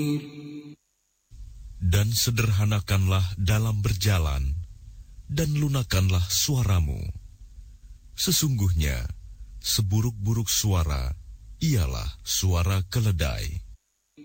Dan sederhanakanlah dalam berjalan, dan lunakanlah suaramu. Sesungguhnya, seburuk-buruk suara ialah suara keledai.